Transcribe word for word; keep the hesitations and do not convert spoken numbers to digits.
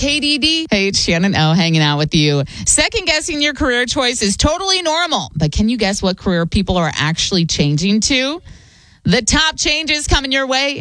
K D D. Hey, it's Shannon O hanging out with you. Second guessing your career choice is totally normal, but can you guess what career people are actually changing to? The top changes coming your way